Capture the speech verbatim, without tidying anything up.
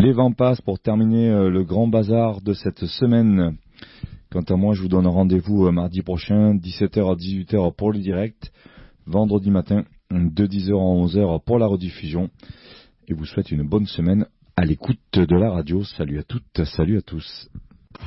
Les vents passent pour terminer euh, le grand bazar de cette semaine. Quant à moi, je vous donne rendez-vous euh, mardi prochain, dix-sept heures à dix-huit heures pour le direct, vendredi matin de dix heures à onze heures pour la rediffusion. Et vous souhaite une bonne semaine à l'écoute de la radio. Salut à toutes, salut à tous.